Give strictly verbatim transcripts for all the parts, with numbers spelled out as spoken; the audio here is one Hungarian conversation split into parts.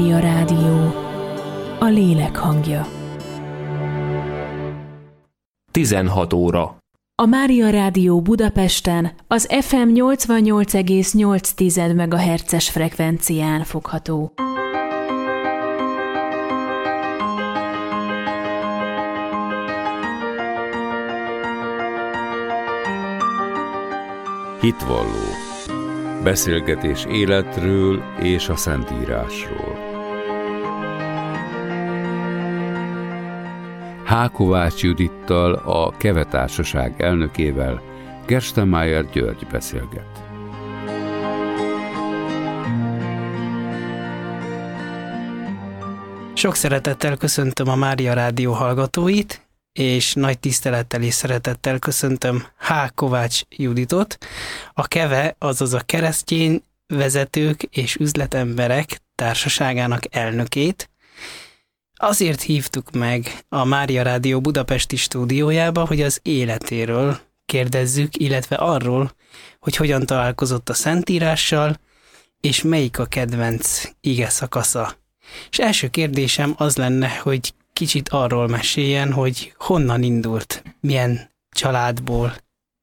A rádió, a lélek hangja. tizenhat óra. A Mária Rádió Budapesten az ef em nyolcvannyolc egész nyolc megahertzes frekvencián fogható. Hitvalló. Beszélgetés életről és a Szentírásról. H. Kovács Judittal, a Keve Társaság elnökével Gerstenmaier György beszélget. Sok szeretettel köszöntöm a Mária Rádió hallgatóit, és nagy tisztelettel és szeretettel köszöntöm H. Kovács Juditot, a Keve, azaz a Keresztény Vezetők és Üzletemberek Társaságának elnökét. Azért hívtuk meg a Mária Rádió budapesti stúdiójába, hogy az életéről kérdezzük, illetve arról, hogy hogyan találkozott a Szentírással, és melyik a kedvenc ige szakasza. És első kérdésem az lenne, hogy kicsit arról meséljen, hogy honnan indult, milyen családból.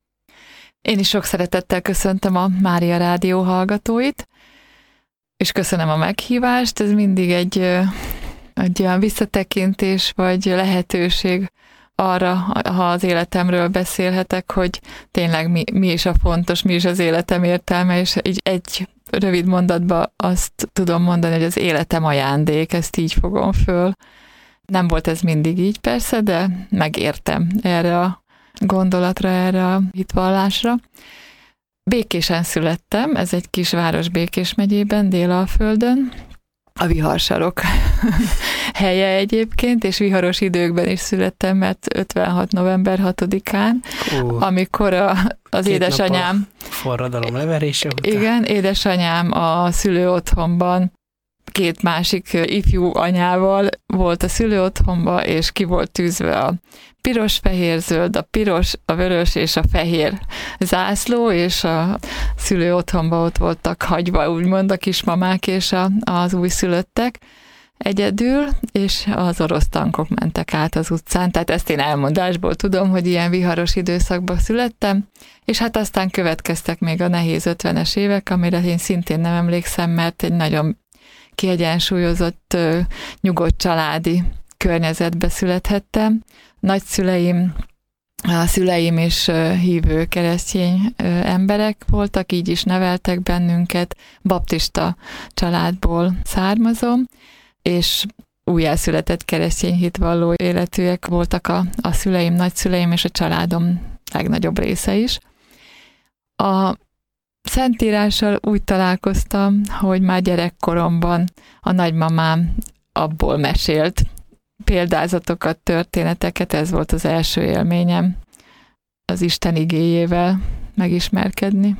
Én is sok szeretettel köszöntöm a Mária Rádió hallgatóit, és köszönöm a meghívást. Ez mindig egy, egy olyan visszatekintés, vagy lehetőség arra, ha az életemről beszélhetek, hogy tényleg mi, mi is a fontos, mi is az életem értelme, és így egy rövid mondatban azt tudom mondani, hogy az életem ajándék, ezt így fogom föl. Nem volt ez mindig így persze, de megértem erre a gondolatra, erre a hitvallásra. Békésen születtem, ez egy kis város Békés megyében, Délalföldön, a viharsarok helye egyébként, és viharos időkben is születtem, mert ötvenhat november hatodikán, uh, amikor a, az édesanyám... forradalom leverése után. Igen, édesanyám a szülőotthonban két másik ifjú anyával volt a szülőotthonban, és ki volt tűzve a piros-fehér-zöld, a piros, a vörös és a fehér zászló, és a szülőotthonban ott voltak hagyva, úgymond a kismamák és a, az újszülöttek egyedül, és az orosz tankok mentek át az utcán, tehát ezt én elmondásból tudom, hogy ilyen viharos időszakban születtem, és hát aztán következtek még a nehéz ötvenes évek, amire én szintén nem emlékszem, mert egy nagyon kiegyensúlyozott, nyugodt családi környezetbe születhettem. Nagyszüleim, a szüleim is hívő keresztény emberek voltak, így is neveltek bennünket, baptista családból származom, és újjászületett keresztény hitvalló életűek voltak a, a szüleim, nagyszüleim és a családom legnagyobb része is. A Szentírással úgy találkoztam, hogy már gyerekkoromban a nagymamám abból mesélt példázatokat, történeteket, ez volt az első élményem az Isten igéjével megismerkedni.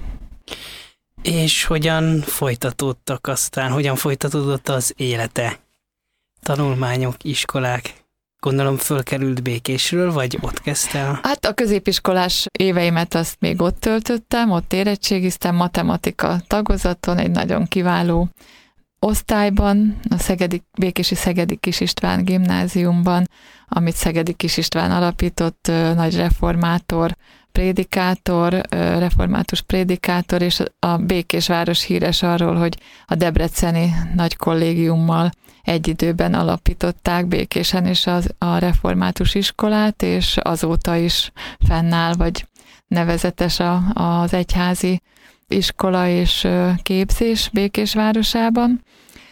És hogyan folytatódtak aztán, hogyan folytatódott az élete? Tanulmányok, iskolák, gondolom fölkerült Békésről, vagy ott kezdte? Hát a középiskolás éveimet azt még ott töltöttem, ott érettségiztem, matematika tagozaton, egy nagyon kiváló osztályban, a Szegedi, Békési Szegedi Kis István gimnáziumban, amit Szegedi Kis István alapított, nagy reformátor, prédikátor, református prédikátor, és a Békésváros híres arról, hogy a debreceni nagy kollégiummal egy időben alapították Békésen is az, a református iskolát, és azóta is fennáll, vagy nevezetes a, az egyházi iskola és képzés Békésvárosában.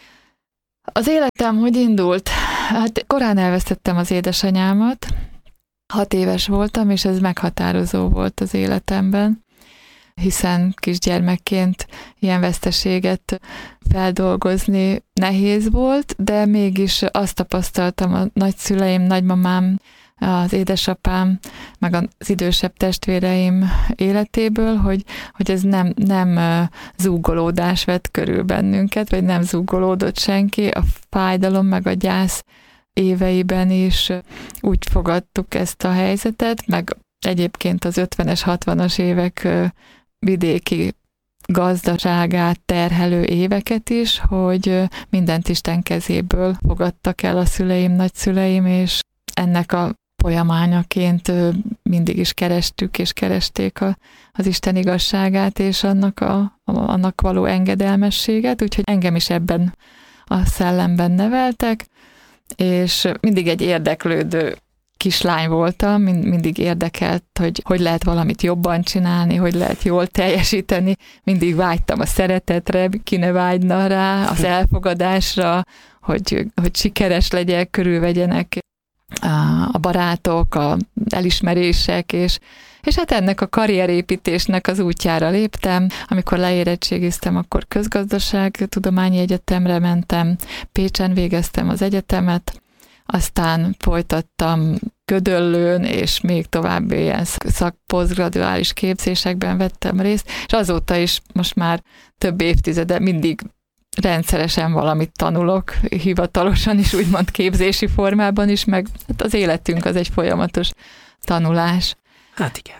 Az életem hogy indult? Hát korán elvesztettem az édesanyámat, hat éves voltam, és ez meghatározó volt az életemben, hiszen kisgyermekként ilyen veszteséget feldolgozni nehéz volt, de mégis azt tapasztaltam a nagyszüleim, nagymamám, az édesapám, meg az idősebb testvéreim életéből, hogy, hogy ez nem, nem zúgolódás vett körül bennünket, vagy nem zúgolódott senki, a fájdalom meg a gyász éveiben is úgy fogadtuk ezt a helyzetet, meg egyébként az ötvenes, hatvanas évek vidéki gazdaságát terhelő éveket is, hogy mindent Isten kezéből fogadtak el a szüleim, nagyszüleim, és ennek a folyamányaként mindig is kerestük és keresték a, az Isten igazságát és annak, a, annak való engedelmességet, úgyhogy engem is ebben a szellemben neveltek, és mindig egy érdeklődő kislány voltam, mindig érdekelt, hogy hogy lehet valamit jobban csinálni, hogy lehet jól teljesíteni, mindig vágytam a szeretetre, ki ne vágyna rá, az elfogadásra, hogy, hogy sikeres legyek, körülvegyenek a barátok, a elismerések, és, és hát ennek a karrierépítésnek az útjára léptem. Amikor leérettségiztem, akkor közgazdaságtudományi egyetemre mentem, Pécsen végeztem az egyetemet, aztán folytattam Gödöllőn, és még tovább ilyen szakposztgraduális képzésekben vettem részt, és azóta is most már több évtizede mindig rendszeresen valamit tanulok, hivatalosan is, úgymond képzési formában is, meg hát az életünk az egy folyamatos tanulás. Hát igen.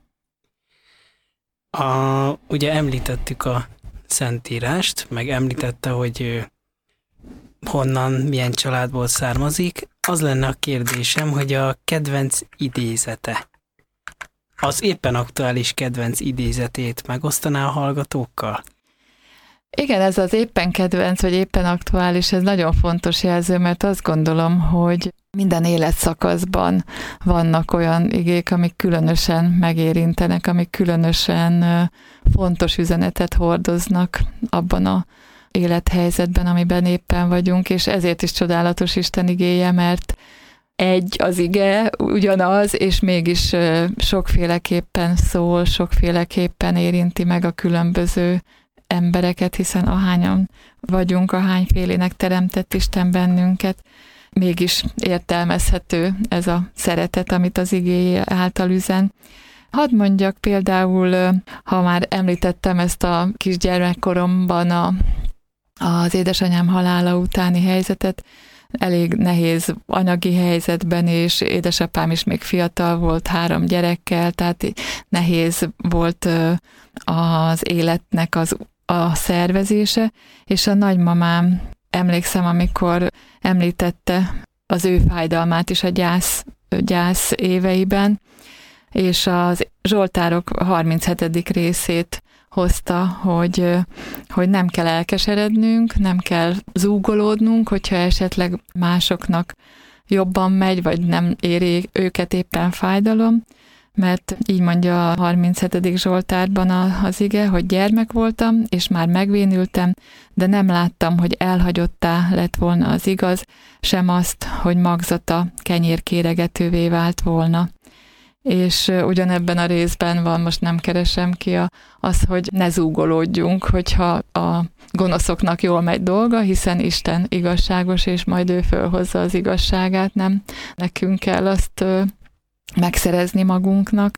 A, ugye említettük a Szentírást, meg említette, hogy honnan, milyen családból származik. Az lenne a kérdésem, hogy a kedvenc idézete, az éppen aktuális kedvenc idézetét megosztaná a hallgatókkal? Igen, ez az éppen kedvenc, vagy éppen aktuális, ez nagyon fontos jelző, mert azt gondolom, hogy minden életszakaszban vannak olyan igék, amik különösen megérintenek, amik különösen fontos üzenetet hordoznak abban a élethelyzetben, amiben éppen vagyunk, és ezért is csodálatos Isten igéje, mert egy az ige, ugyanaz, és mégis sokféleképpen szól, sokféleképpen érinti meg a különböző embereket, hiszen ahányan vagyunk, ahányfélének teremtett Isten bennünket, mégis értelmezhető ez a szeretet, amit az igéje által üzen. Hadd mondjak például, ha már említettem ezt a kisgyermekkoromban a, az édesanyám halála utáni helyzetet, elég nehéz anyagi helyzetben, és édesapám is még fiatal volt, három gyerekkel, tehát nehéz volt az életnek az a szervezése, és a nagymamám, emlékszem, amikor említette az ő fájdalmát is a gyász, gyász éveiben, és az Zsoltárok harminchetedik részét hozta, hogy, hogy nem kell elkeserednünk, nem kell zúgolódnunk, hogyha esetleg másoknak jobban megy, vagy nem éri őket éppen fájdalom, mert így mondja a harminchetedik Zsoltárban az ige, hogy gyermek voltam, és már megvénültem, de nem láttam, hogy elhagyottá lett volna az igaz, sem azt, hogy magzata kenyérkéregetővé vált volna. És ugyanebben a részben van, most nem keresem ki a, az, hogy ne zúgolódjunk, hogyha a gonoszoknak jól megy dolga, hiszen Isten igazságos, és majd ő fölhozza az igazságát, nem nekünk kell azt megszerezni magunknak.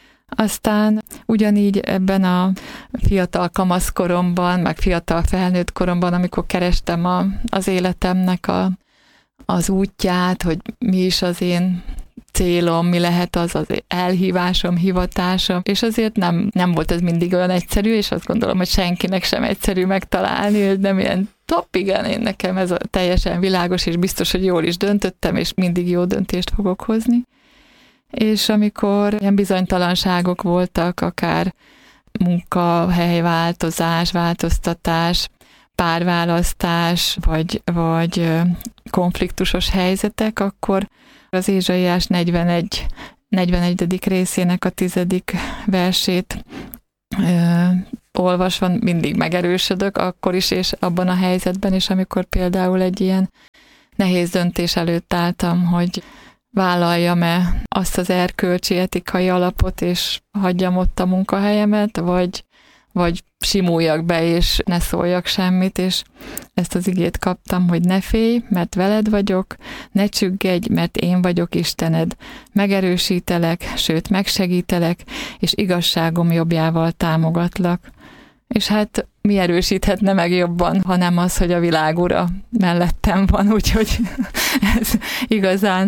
Aztán ugyanígy ebben a fiatal kamaszkoromban, meg fiatal felnőtt koromban, amikor kerestem a, az életemnek a, az útját, hogy mi is az én célom, mi lehet az az elhívásom, hivatásom, és azért nem, nem volt ez mindig olyan egyszerű, és azt gondolom, hogy senkinek sem egyszerű megtalálni, hogy nem ilyen top, igen, én nekem ez a teljesen világos, és biztos, hogy jól is döntöttem, és mindig jó döntést fogok hozni. És amikor ilyen bizonytalanságok voltak, akár munkahelyváltozás, változtatás, párválasztás, vagy, vagy konfliktusos helyzetek, akkor az Ézsaiás negyvenegy, negyvenegyedik részének a tizedik versét ö, olvasva mindig megerősödök, akkor is, és abban a helyzetben is, amikor például egy ilyen nehéz döntés előtt álltam, hogy vállaljam-e azt az erkölcsi etikai alapot, és hagyjam ott a munkahelyemet, vagy, vagy simuljak be, és ne szóljak semmit, és ezt az igét kaptam, hogy ne félj, mert veled vagyok, ne csüggedj, mert én vagyok Istened, megerősítelek, sőt megsegítelek, és igazságom jobbjával támogatlak. És hát mi erősíthetne meg jobban, hanem az, hogy a világ ura mellettem van, úgyhogy ez igazán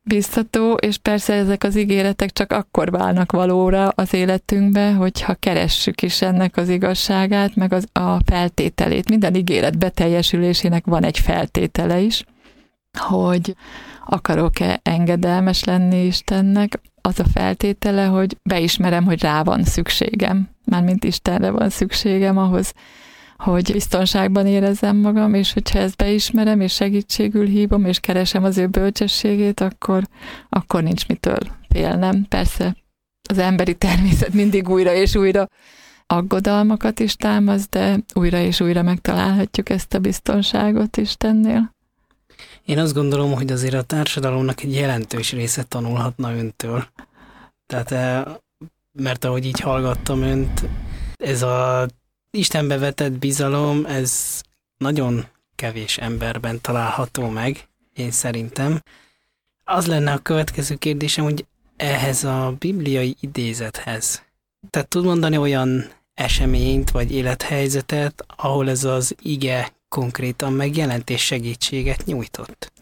biztató, és persze ezek az ígéretek csak akkor válnak valóra az életünkbe, hogyha keressük is ennek az igazságát, meg az, a feltételét. Minden ígéret beteljesülésének van egy feltétele is, hogy akarok-e engedelmes lenni Istennek. Az a feltétele, hogy beismerem, hogy rá van szükségem, mármint Istenre van szükségem ahhoz, hogy biztonságban érezzem magam, és hogyha ezt beismerem, és segítségül hívom, és keresem az ő bölcsességét, akkor, akkor nincs mitől félnem. Persze az emberi természet mindig újra és újra aggodalmakat is támaszt, de újra és újra megtalálhatjuk ezt a biztonságot Istennél. Én azt gondolom, hogy azért a társadalomnak egy jelentős része tanulhatna öntől. Tehát, mert ahogy így hallgattam önt, ez a Istenbe vetett bizalom, ez nagyon kevés emberben található meg, én szerintem. Az lenne a következő kérdésem, hogy ehhez a bibliai idézethez, tehát tud mondani olyan eseményt vagy élethelyzetet, ahol ez az ige konkrétan megjelent és segítséget nyújtott?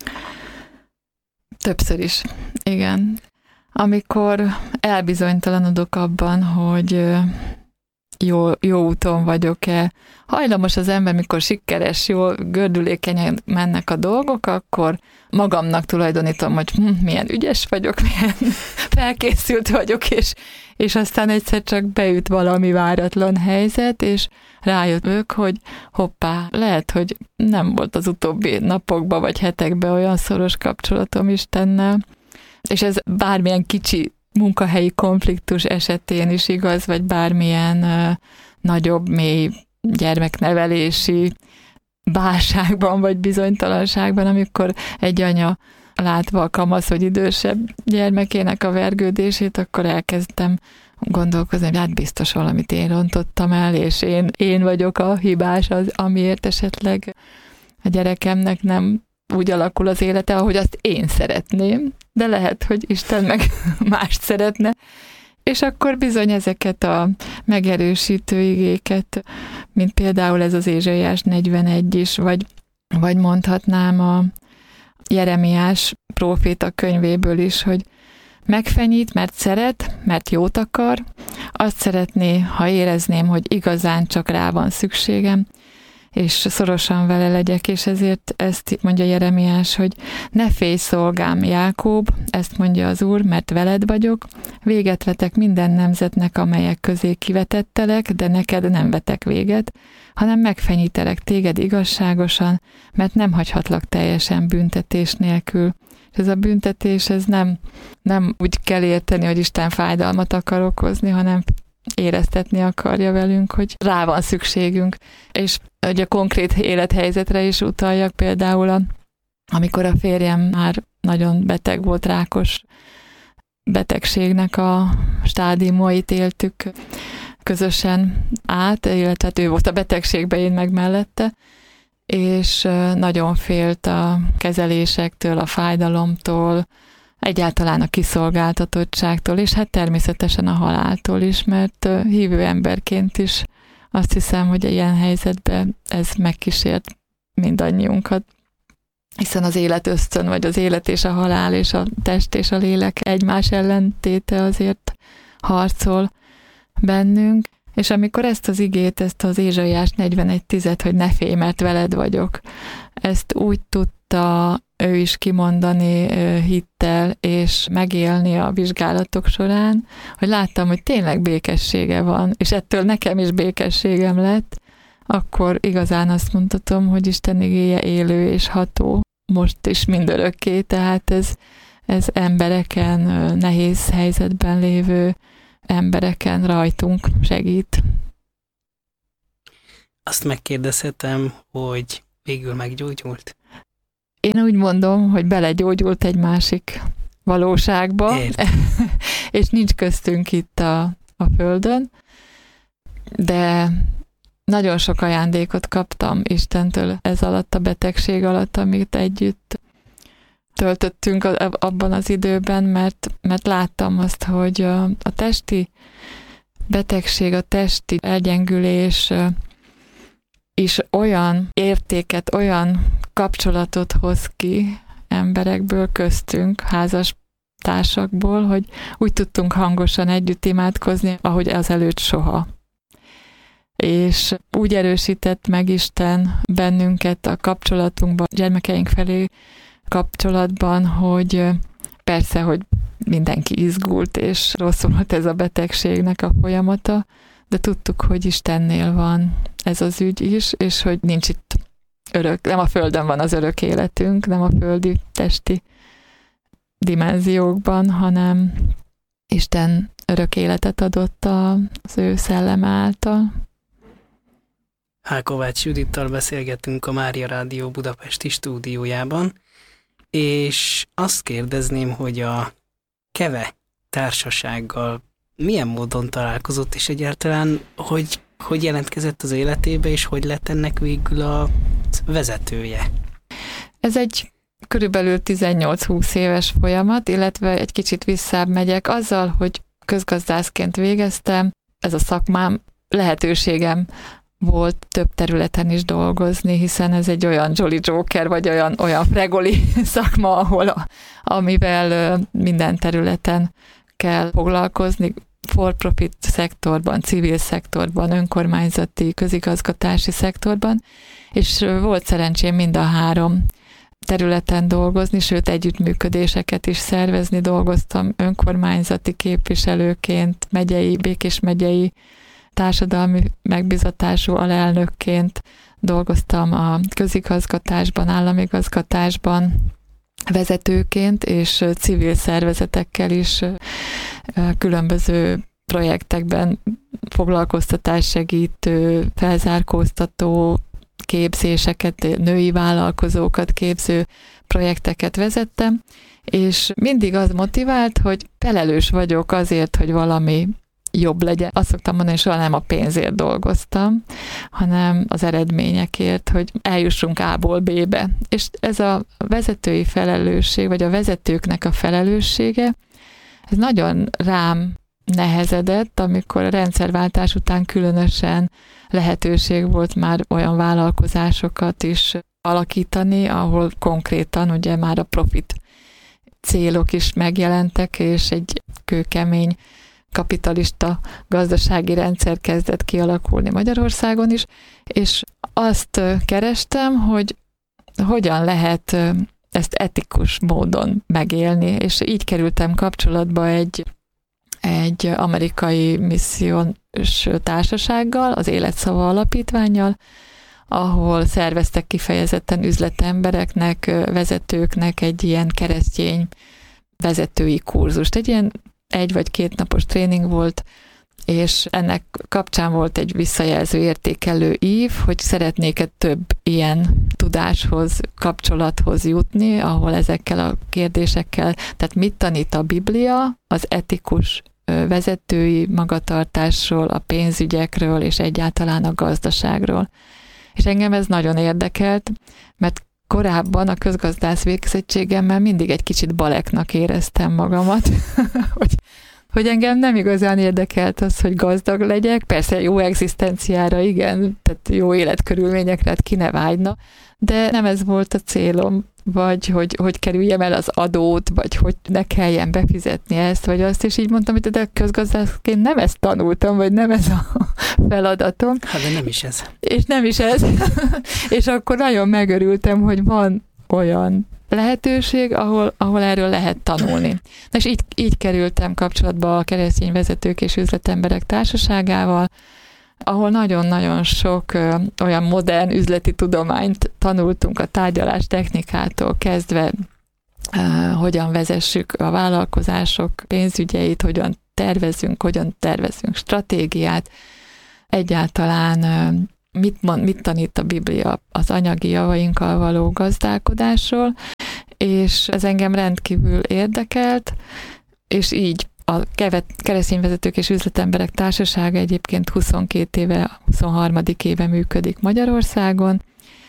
Többször is, igen. Amikor elbizonytalanodok abban, hogy jó, jó úton vagyok-e. Hajlamos az ember, mikor sikeres, jól gördülékenyen mennek a dolgok, akkor magamnak tulajdonítom, hogy hm, milyen ügyes vagyok, milyen felkészült vagyok, és, és aztán egyszer csak beüt valami váratlan helyzet, és rájövök, hogy hoppá, lehet, hogy nem volt az utóbbi napokban vagy hetekben olyan szoros kapcsolatom Istennel, és ez bármilyen kicsi munkahelyi konfliktus esetén is igaz, vagy bármilyen uh, nagyobb, mély gyermeknevelési válságban, vagy bizonytalanságban, amikor egy anya látva a kamasz, vagy idősebb gyermekének a vergődését, akkor elkezdtem gondolkozni, hogy hát biztos valamit én rontottam el, és én, én vagyok a hibás, az, amiért esetleg a gyerekemnek nem úgy alakul az élete, ahogy azt én szeretném, de lehet, hogy Isten meg mást szeretne. És akkor bizony ezeket a megerősítő igéket, mint például ez az Ézsaiás negyvenegy is, vagy, vagy mondhatnám a Jeremiás próféta könyvéből is, hogy megfenyít, mert szeret, mert jót akar, azt szeretné, ha érezném, hogy igazán csak rá van szükségem, és szorosan vele legyek, és ezért ezt mondja Jeremiás, hogy ne félj szolgám Jákób, ezt mondja az Úr, mert veled vagyok, véget vetek minden nemzetnek, amelyek közé kivetettelek, de neked nem vetek véget, hanem megfenyítelek téged igazságosan, mert nem hagyhatlak teljesen büntetés nélkül. És ez a büntetés, ez nem, nem úgy kell érteni, hogy Isten fájdalmat akar okozni, hanem éreztetni akarja velünk, hogy rá van szükségünk. És ugye konkrét élethelyzetre is utaljak, például a, amikor a férjem már nagyon beteg volt, rákos betegségnek a stádiumait éltük közösen át, illetve ő volt a betegségben, én meg mellette, és nagyon félt a kezelésektől, a fájdalomtól, egyáltalán a kiszolgáltatottságtól, és hát természetesen a haláltól is, mert hívő emberként is azt hiszem, hogy ilyen helyzetben ez megkísért mindannyiunkat, hiszen az élet ösztön, vagy az élet és a halál, és a test és a lélek egymás ellentéte azért harcol bennünk, és amikor ezt az igét, ezt az Ézsaiás negyvenegy tízet, hogy ne félj, mert veled vagyok, ezt úgy tudta ő is kimondani hittel, és megélni a vizsgálatok során, hogy láttam, hogy tényleg békessége van, és ettől nekem is békességem lett, akkor igazán azt mondhatom, hogy Isten igéje élő és ható, most is mindörökké, tehát ez, ez embereken, nehéz helyzetben lévő embereken rajtunk segít. Azt megkérdezhetem, hogy végül meggyógyult? Én úgy mondom, hogy belegyógyult egy másik valóságba, és nincs köztünk itt a, a Földön, de nagyon sok ajándékot kaptam Istentől ez alatt, a betegség alatt, amit együtt töltöttünk abban az időben, mert, mert láttam azt, hogy a, a testi betegség, a testi elgyengülés is olyan értéket, olyan kapcsolatot hoz ki emberekből, köztünk, házas társakból, hogy úgy tudtunk hangosan együtt imádkozni, ahogy azelőtt soha. És úgy erősített meg Isten bennünket a kapcsolatunkban, gyermekeink felé kapcsolatban, hogy persze, hogy mindenki izgult, és rossz volt ez a betegségnek a folyamata, de tudtuk, hogy Istennél van ez az ügy is, és hogy nincs itt örök, nem a földön van az örök életünk, nem a földi testi dimenziókban, hanem Isten örök életet adott az ő szelleme által. H. Kovács Judittal beszélgetünk a Mária Rádió budapesti stúdiójában, és azt kérdezném, hogy a Keve társasággal milyen módon találkozott, és egyáltalán hogy, hogy jelentkezett az életébe, és hogy lett ennek végül a vezetője? Ez egy körülbelül tizennyolc-húsz éves folyamat, illetve egy kicsit visszább megyek azzal, hogy közgazdászként végeztem, ez a szakmám, lehetőségem volt több területen is dolgozni, hiszen ez egy olyan Jolly Joker, vagy olyan, olyan fregoli szakma, ahol a, amivel minden területen kell foglalkozni, for-profit szektorban, civil szektorban, önkormányzati, közigazgatási szektorban, és volt szerencsém mind a három területen dolgozni, sőt együttműködéseket is szervezni, dolgoztam önkormányzati képviselőként, megyei, Békés megyei társadalmi megbizatású alelnökként, dolgoztam a közigazgatásban, államigazgatásban vezetőként, és civil szervezetekkel is különböző projektekben foglalkoztatássegítő, felzárkóztató képzéseket, női vállalkozókat képző projekteket vezettem, és mindig az motivált, hogy felelős vagyok azért, hogy valami jobb legyen. Azt szoktam mondani, hogy soha nem a pénzért dolgoztam, hanem az eredményekért, hogy eljussunk A-ból B-be. És ez a vezetői felelősség, vagy a vezetőknek a felelőssége, ez nagyon rám nehezedett, amikor a rendszerváltás után különösen lehetőség volt már olyan vállalkozásokat is alakítani, ahol konkrétan ugye már a profit célok is megjelentek, és egy kőkemény kapitalista gazdasági rendszer kezdett kialakulni Magyarországon is, és azt kerestem, hogy hogyan lehet ezt etikus módon megélni, és így kerültem kapcsolatba egy, egy amerikai missziós társasággal, az Életszava Alapítvánnyal, ahol szerveztek kifejezetten üzletembereknek, vezetőknek egy ilyen keresztény vezetői kurzust. Egy ilyen egy vagy két napos tréning volt, és ennek kapcsán volt egy visszajelző értékelő ív, hogy szeretnék-e több ilyen tudáshoz, kapcsolathoz jutni, ahol ezekkel a kérdésekkel, tehát mit tanít a Biblia az etikus vezetői magatartásról, a pénzügyekről, és egyáltalán a gazdaságról. És engem ez nagyon érdekelt, mert korábban a közgazdász végzettségemmel mindig egy kicsit baleknak éreztem magamat, hogy, hogy engem nem igazán érdekelt az, hogy gazdag legyek, persze jó egzisztenciára, igen, tehát jó életkörülményekre, hát ki ne vágyna, de nem ez volt a célom, vagy hogy, hogy kerüljem el az adót, vagy hogy ne kelljen befizetni ezt, vagy azt, és így mondtam, hogy de közgazdászként nem ezt tanultam, vagy nem ez a feladatom. Hát de nem is ez. És nem is ez. És akkor nagyon megörültem, hogy van olyan lehetőség, ahol, ahol erről lehet tanulni. Na és így, így kerültem kapcsolatba a keresztény vezetők és üzletemberek társaságával, ahol nagyon-nagyon sok ö, olyan modern üzleti tudományt tanultunk a tárgyalás technikától kezdve, ö, hogyan vezessük a vállalkozások pénzügyeit, hogyan tervezünk, hogyan tervezünk stratégiát, egyáltalán ö, mit, mond, mit tanít a Biblia az anyagi javainkkal való gazdálkodásról, és ez engem rendkívül érdekelt, és így a keresztény vezetők és üzletemberek társasága egyébként huszonkét éve, huszonharmadik éve működik Magyarországon,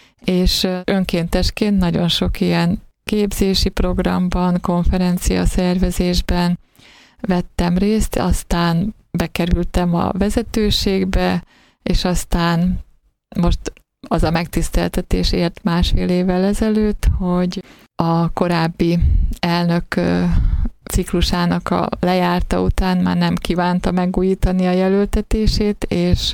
és önkéntesként nagyon sok ilyen képzési programban, konferencia szervezésben vettem részt, aztán bekerültem a vezetőségbe, és aztán most az a megtiszteltetés ért másfél évvel ezelőtt, hogy a korábbi elnök ciklusának a lejárta után már nem kívánta megújítani a jelöltetését, és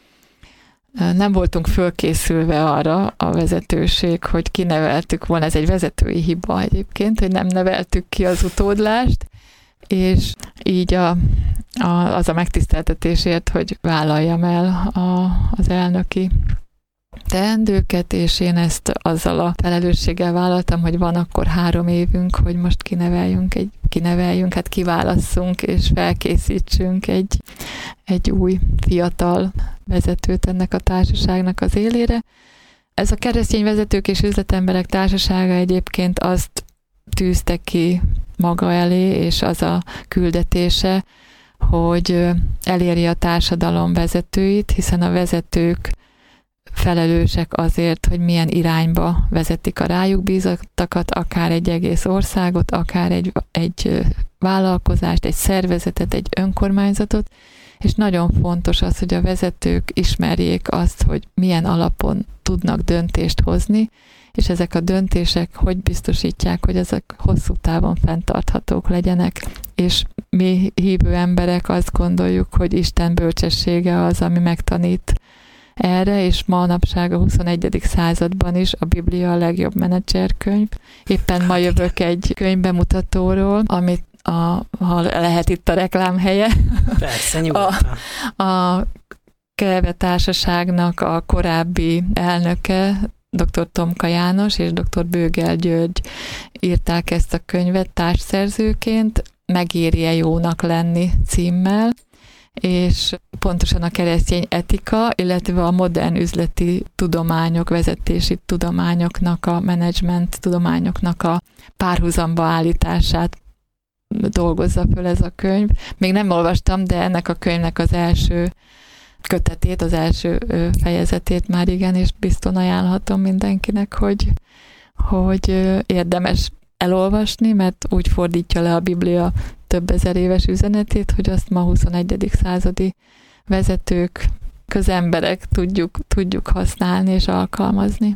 nem voltunk fölkészülve arra a vezetőség, hogy kineveltük volna, ez egy vezetői hiba egyébként, hogy nem neveltük ki az utódlást, és így a, a, az a megtiszteltetésért, hogy vállaljam el a, az elnöki teendőket, és én ezt azzal a felelősséggel vállaltam, hogy van akkor három évünk, hogy most kineveljünk, egy, kineveljünk, hát kiválasszunk, és felkészítsünk egy, egy új, fiatal vezetőt ennek a társaságnak az élére. Ez a keresztény vezetők és üzletemberek társasága egyébként azt tűzte ki maga elé, és az a küldetése, hogy eléri a társadalom vezetőit, hiszen a vezetők felelősek azért, hogy milyen irányba vezetik a rájuk bízottakat, akár egy egész országot, akár egy, egy vállalkozást, egy szervezetet, egy önkormányzatot, és nagyon fontos az, hogy a vezetők ismerjék azt, hogy milyen alapon tudnak döntést hozni, és ezek a döntések hogy biztosítják, hogy ezek hosszú távon fenntarthatók legyenek. És mi hívő emberek azt gondoljuk, hogy Isten bölcsessége az, ami megtanít erre, és manapság a huszonegyedik században is a Biblia a legjobb menedzserkönyv. Éppen ma jövök egy könyvbemutatóról, amit a, ha lehet itt a reklámhelye. Persze, nyugodtan. A, a Keve Társaságnak a korábbi elnöke, dr. Tomka János és dr. Bőgel György írták ezt a könyvet társszerzőként, Megéri-e jónak lenni címmel, és pontosan a keresztény etika, illetve a modern üzleti tudományok, vezetési tudományoknak, a menedzsment tudományoknak a párhuzamba állítását dolgozza föl ez a könyv. Még nem olvastam, de ennek a könyvnek az első kötetét, az első fejezetét már igen, és bizton ajánlhatom mindenkinek, hogy, hogy érdemes elolvasni, mert úgy fordítja le a Biblia több ezer éves üzenetét, hogy azt ma huszonegyedik századi vezetők, közemberek tudjuk, tudjuk használni és alkalmazni.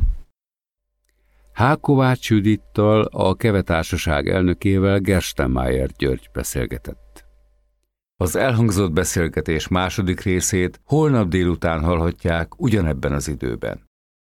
H. Kovács Judittal, a Keve Társaság elnökével Gerstenmaier György beszélgetett. Az elhangzott beszélgetés második részét holnap délután hallhatják ugyanebben az időben.